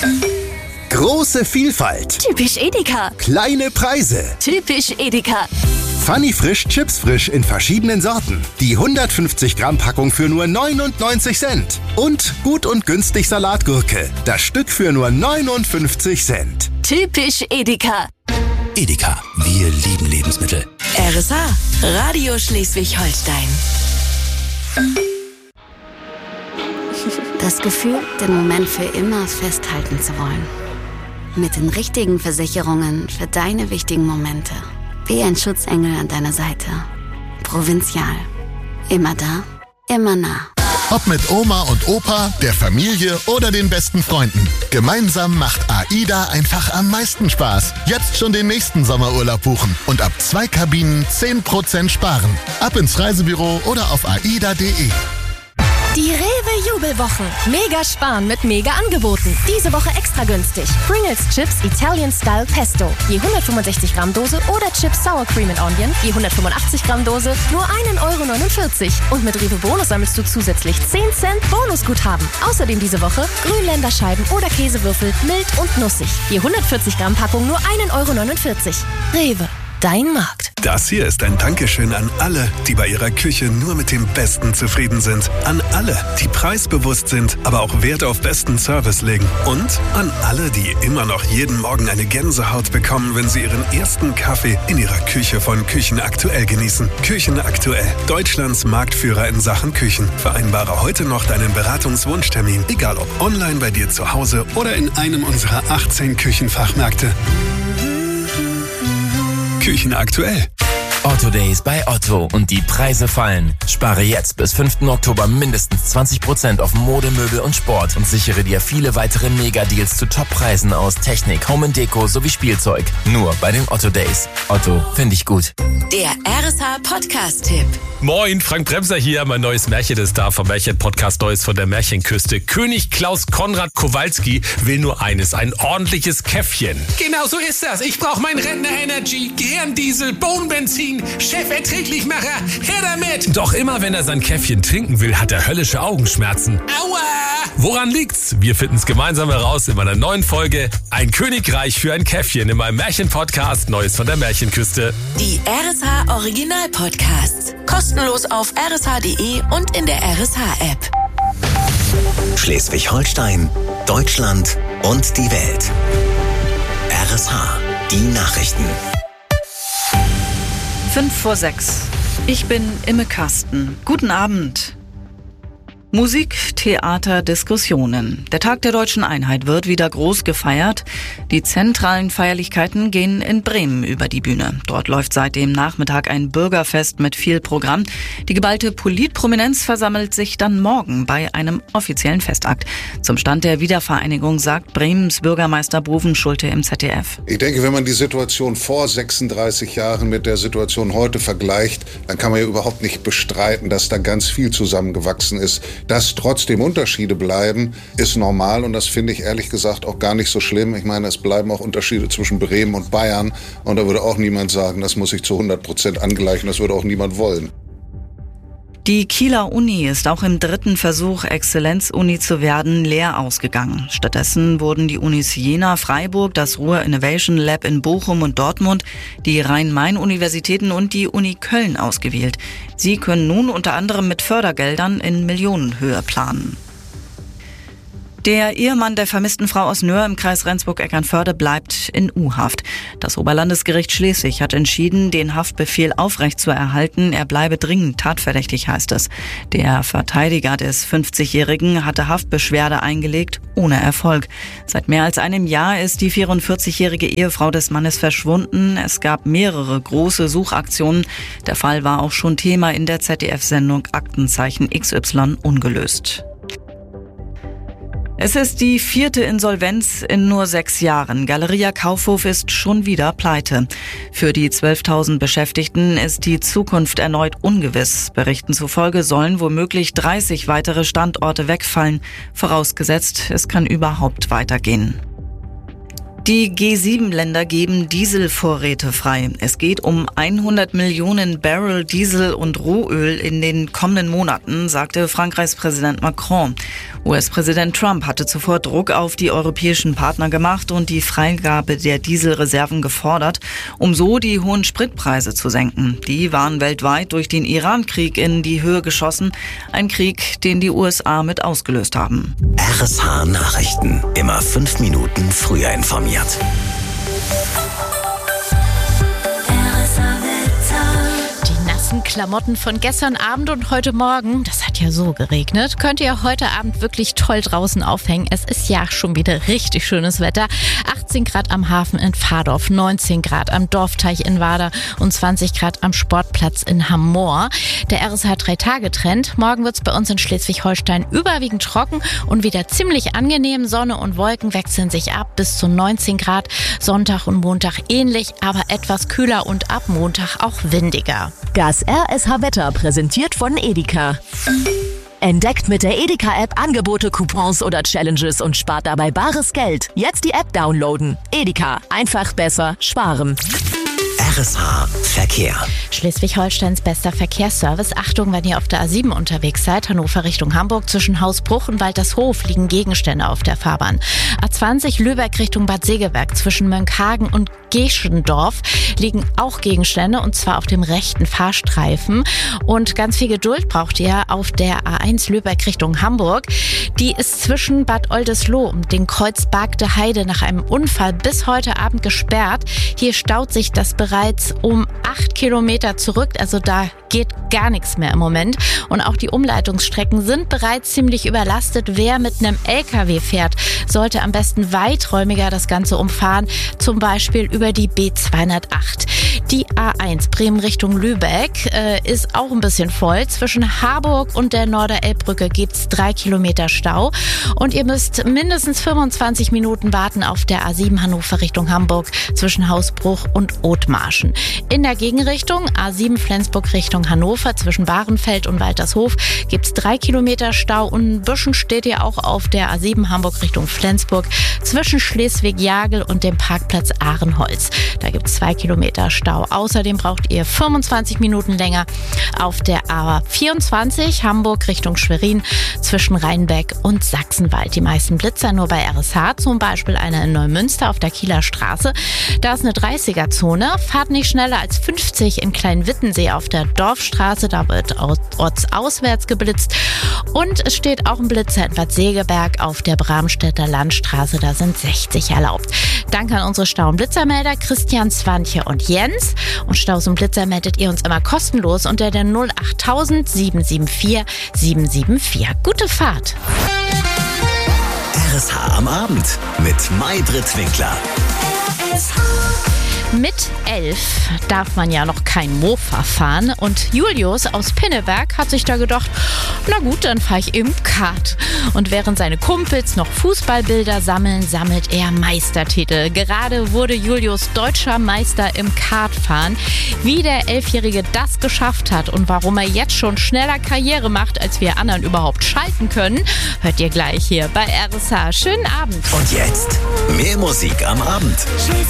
Große Vielfalt. Typisch Edeka. Kleine Preise. Typisch Edeka. Funny Frisch Chips Frisch in verschiedenen Sorten. Die 150 Gramm Packung für nur 99 Cent. Und gut und günstig Salatgurke. Das Stück für nur 59 Cent. Typisch Edeka. Edeka, wir lieben Lebensmittel. RSH, Radio Schleswig-Holstein. Das Gefühl, den Moment für immer festhalten zu wollen. Mit den richtigen Versicherungen für deine wichtigen Momente. Wie ein Schutzengel an deiner Seite. Provinzial. Immer da, immer nah. Ob mit Oma und Opa, der Familie oder den besten Freunden. Gemeinsam macht AIDA einfach am meisten Spaß. Jetzt schon den nächsten Sommerurlaub buchen und ab 2 Kabinen 10% sparen. Ab ins Reisebüro oder auf aida.de. Die Rewe-Jubelwochen. Mega sparen mit Mega-Angeboten. Diese Woche extra günstig. Pringles Chips Italian Style Pesto. Je 165 Gramm Dose oder Chips Sour Cream and Onion. Je 185 Gramm Dose nur 1,49 €. Und mit Rewe Bonus sammelst du zusätzlich 10 Cent Bonusguthaben. Außerdem diese Woche Grünländerscheiben oder Käsewürfel mild und nussig. Je 140 Gramm Packung nur 1,49 €. Rewe. Dein Markt. Das hier ist ein Dankeschön an alle, die bei ihrer Küche nur mit dem Besten zufrieden sind. An alle, die preisbewusst sind, aber auch Wert auf besten Service legen. Und an alle, die immer noch jeden Morgen eine Gänsehaut bekommen, wenn sie ihren ersten Kaffee in ihrer Küche von Küchen Aktuell genießen. Küchen Aktuell, Deutschlands Marktführer in Sachen Küchen. Vereinbare heute noch deinen Beratungswunschtermin, egal ob online bei dir zu Hause oder in einem unserer 18 Küchenfachmärkte. Küchen Aktuell. Otto Days bei Otto und die Preise fallen. Spare jetzt bis 5. Oktober mindestens 20% auf Mode, Möbel und Sport und sichere dir viele weitere Mega-Deals zu Top-Preisen aus Technik, Home & Deko sowie Spielzeug. Nur bei den Otto Days. Otto, finde ich gut. Der RSH-Podcast-Tipp. Moin, Frank Bremser hier. Mein neues Märchen ist da vom Märchen-Podcast Neues von der Märchenküste. König Klaus Konrad Kowalski will nur eines, ein ordentliches Käffchen. Genau so ist das. Ich brauche mein Rentner-Energy, Gehirndiesel, Bohnenbenzin, Cheferträglichmacher, her damit! Doch immer wenn er sein Käffchen trinken will, hat er höllische Augenschmerzen. Aua! Woran liegt's? Wir finden's gemeinsam heraus in meiner neuen Folge Ein Königreich für ein Käffchen in meinem Märchen-Podcast Neues von der Märchenküste. Die RSH-Original-Podcasts. Kostenlos auf rsh.de und in der RSH-App. Schleswig-Holstein, Deutschland und die Welt. RSH, die Nachrichten. 5:05. Ich bin Imme Kasten. Guten Abend. Musik, Theater, Diskussionen. Der Tag der Deutschen Einheit wird wieder groß gefeiert. Die zentralen Feierlichkeiten gehen in Bremen über die Bühne. Dort läuft seit dem Nachmittag ein Bürgerfest mit viel Programm. Die geballte Politprominenz versammelt sich dann morgen bei einem offiziellen Festakt. Zum Stand der Wiedervereinigung sagt Bremens Bürgermeister Bruven Schulte im ZDF. Ich denke, wenn man die Situation vor 36 Jahren mit der Situation heute vergleicht, dann kann man ja überhaupt nicht bestreiten, dass da ganz viel zusammengewachsen ist. Dass trotzdem Unterschiede bleiben, ist normal und das finde ich ehrlich gesagt auch gar nicht so schlimm. Ich meine, es bleiben auch Unterschiede zwischen Bremen und Bayern und da würde auch niemand sagen, das muss sich zu 100% angleichen, das würde auch niemand wollen. Die Kieler Uni ist auch im 3. Versuch, Exzellenzuni zu werden, leer ausgegangen. Stattdessen wurden die Unis Jena, Freiburg, das Ruhr Innovation Lab in Bochum und Dortmund, die Rhein-Main-Universitäten und die Uni Köln ausgewählt. Sie können nun unter anderem mit Fördergeldern in Millionenhöhe planen. Der Ehemann der vermissten Frau aus Nöhr im Kreis Rendsburg-Eckernförde bleibt in U-Haft. Das Oberlandesgericht Schleswig hat entschieden, den Haftbefehl aufrechtzuerhalten. Er bleibe dringend tatverdächtig, heißt es. Der Verteidiger des 50-Jährigen hatte Haftbeschwerde eingelegt, ohne Erfolg. Seit mehr als einem Jahr ist die 44-jährige Ehefrau des Mannes verschwunden. Es gab mehrere große Suchaktionen. Der Fall war auch schon Thema in der ZDF-Sendung Aktenzeichen XY ungelöst. Es ist die 4. Insolvenz in nur 6 Jahren. Galeria Kaufhof ist schon wieder pleite. Für die 12.000 Beschäftigten ist die Zukunft erneut ungewiss. Berichten zufolge sollen womöglich 30 weitere Standorte wegfallen, vorausgesetzt, es kann überhaupt weitergehen. Die G7-Länder geben Dieselvorräte frei. Es geht um 100 Millionen Barrel Diesel und Rohöl in den kommenden Monaten, sagte Frankreichs Präsident Macron. US-Präsident Trump hatte zuvor Druck auf die europäischen Partner gemacht und die Freigabe der Dieselreserven gefordert, um so die hohen Spritpreise zu senken. Die waren weltweit durch den Iran-Krieg in die Höhe geschossen. Ein Krieg, den die USA mit ausgelöst haben. RSH Nachrichten. Immer 5 Minuten früher informiert. Klamotten von gestern Abend und heute Morgen, das hat ja so geregnet, könnt ihr heute Abend wirklich toll draußen aufhängen. Es ist ja schon wieder richtig schönes Wetter. 18 Grad am Hafen in Pfadorf, 19 Grad am Dorfteich in Wader und 20 Grad am Sportplatz in Hammoor. Der RSH 3-Tage-Trend. Morgen wird es bei uns in Schleswig-Holstein überwiegend trocken und wieder ziemlich angenehm. Sonne und Wolken wechseln sich ab bis zu 19 Grad. Sonntag und Montag ähnlich, aber etwas kühler und ab Montag auch windiger. Das RSH Wetter präsentiert von Edeka. Entdeckt mit der Edeka-App Angebote, Coupons oder Challenges und spart dabei bares Geld. Jetzt die App downloaden. Edeka. Einfach besser sparen. RSH Verkehr. Schleswig-Holsteins bester Verkehrsservice. Achtung, wenn ihr auf der A7 unterwegs seid. Hannover Richtung Hamburg. Zwischen Hausbruch und Waltershof liegen Gegenstände auf der Fahrbahn. A20 Lübeck Richtung Bad Segeberg. Zwischen Mönckehagen und Geschendorf liegen auch Gegenstände, und zwar auf dem rechten Fahrstreifen. Und ganz viel Geduld braucht ihr auf der A1 Lübeck Richtung Hamburg. Die ist zwischen Bad Oldesloe und den Kreuz Bargte Heide nach einem Unfall bis heute Abend gesperrt. Hier staut sich das bereits um 8 Kilometer zurück, also da geht gar nichts mehr im Moment. Und auch die Umleitungsstrecken sind bereits ziemlich überlastet. Wer mit einem LKW fährt, sollte am besten weiträumiger das Ganze umfahren, zum Beispiel über die B208. Die A1 Bremen Richtung Lübeck ist auch ein bisschen voll. Zwischen Harburg und der Norderelbbrücke gibt's 3 Kilometer Stau und ihr müsst mindestens 25 Minuten warten auf der A7 Hannover Richtung Hamburg zwischen Hausbruch und Othmarschen. In der Gegenrichtung A7 Flensburg Richtung Hannover zwischen Bahrenfeld und Waltershof gibt's 3 Kilometer Stau und ein bisschen steht ihr auch auf der A7 Hamburg Richtung Flensburg zwischen Schleswig-Jagel und dem Parkplatz Ahrenholz. Da gibt's 2 Kilometer Stau. Außerdem braucht ihr 25 Minuten länger auf der A24 Hamburg Richtung Schwerin zwischen Rheinbeck und Sachsenwald. Die meisten Blitzer nur bei RSH, zum Beispiel einer in Neumünster auf der Kieler Straße. Da ist eine 30er-Zone. Fahrt nicht schneller als 50 in Kleinwittensee auf der Dorfstraße. Da wird ortsauswärts geblitzt. Und es steht auch ein Blitzer in Bad Segeberg auf der Bramstädter Landstraße. Da sind 60 erlaubt. Danke an unsere Stau- und Blitzermelder Christian, Swantje und Jens. Und Staus und Blitzer meldet ihr uns immer kostenlos unter der 08000 774 774. Gute Fahrt! RSH am Abend mit Maybrit Winkler. Mit 11 darf man ja noch kein Mofa fahren und Julius aus Pinneberg hat sich da gedacht, na gut, dann fahre ich eben Kart. Und während seine Kumpels noch Fußballbilder sammeln, sammelt er Meistertitel. Gerade wurde Julius deutscher Meister im Kartfahren. Wie der 11-Jährige das geschafft hat und warum er jetzt schon schneller Karriere macht, als wir anderen überhaupt schalten können, hört ihr gleich hier bei RSH. Schönen Abend. Und jetzt mehr Musik am Abend.